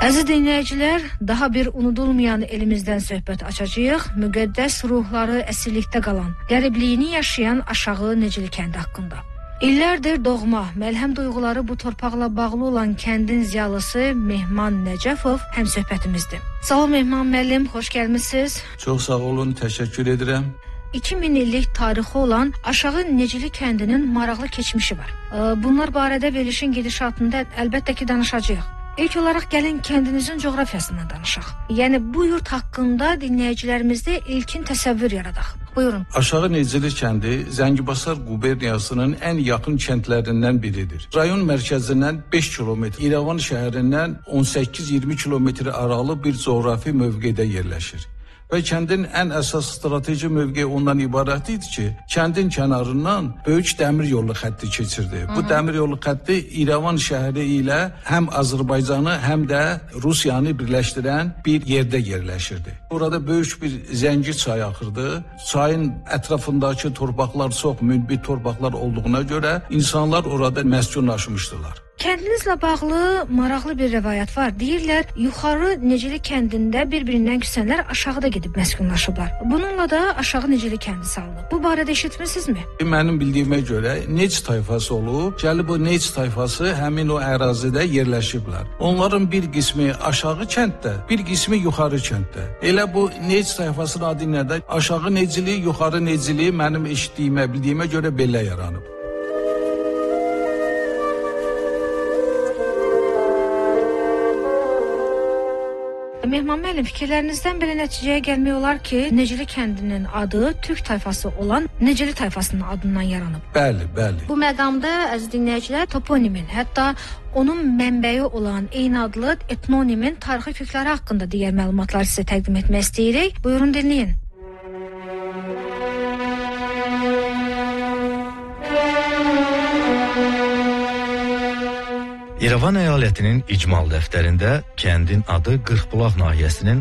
Əziz dinləyicilər, daha bir unudulmayan elimizdən söhbət açacağıq. Müqəddəs ruhları əsirlikdə qalan, qəribliyini yaşayan Aşağı Necili kəndi haqqında. İllərdir doğma, məlhəm duyğuları bu torpaqla bağlı olan kəndin ziyalısı Mehman Nəcəfov həmsöhbətimizdir. Salam Mehman müəllim, xoş gəlmisiniz. Çox sağ olun, təşəkkür edirəm. 2000 illik tarixi olan Aşağı Necili kəndinin maraqlı keçmişi var. Bunlar barədə verilişin gedişatında əlbəttə ki danışacağıq. İlk olaraq gəlin kəndinizin coğrafiyasından danışaq. Yəni bu yurt haqqında dinləyicilərimizdə ilkin təsəvvür yaradaq. Buyurun. Aşağı Necili kəndi Zəngibasar quberniyasının ən yaxın kəndlərindən biridir. Rayon mərkəzindən 5 kilometr, İrəvan şəhərindən 18-20 kilometr aralı bir coğrafi mövqedə yerləşir. Və kəndin ən əsas strateji mövqeyi ondan ibarət idi ki, kəndin kənarından böyük dəmir yolu xətti keçirdi. Bu dəmir yolu xətti İrəvan şəhəri ilə həm Azərbaycanı, həm də Rusiyanı birləşdirən bir yerdə yerləşirdi. Orada böyük bir Zəngi çayı axırdı. Çayın ətrafındakı torpaqlar çox münbit torpaqlar olduğuna görə insanlar orada məskunlaşmışdılar. Kəndinizlə bağlı maraqlı bir rəvayət var. Deyirlər, yuxarı Necili kəndində bir-birindən küsənlər aşağıda gedib məskunlaşıblar. Bununla da Aşağı Necili kəndi salınıb. Bu barədə eşitmisinizmi? Mənim bildiyimə görə Nec tayfası olub. Gəlib o Nec tayfası həmin o ərazidə yerləşiblər. Onların bir qismi aşağı kənddə, bir qismi yuxarı kənddə. Elə bu Nec tayfasının adı nədir? Aşağı Necili, yuxarı Necili mənim eşitdiyimə, bildiyimə görə belə yaranıb. Mehman müəllim, fikirlərinizdən belə nəticəyə gəlmək olar ki, Necili kəndinin adı Türk tayfası olan Necili tayfasının adından yaranıb. Bəli, bəli. Bu məqamda əziz dinləyicilər toponimin, hətta onun mənbəyi olan eyni adlı etnonimin tarixi kökləri haqqında digər məlumatlar sizə təqdim etmək istəyirik. Buyurun dinləyin. İrəvan əyalətinin icmal dəftərində kəndin adı Qırxbulaq nahiyəsinin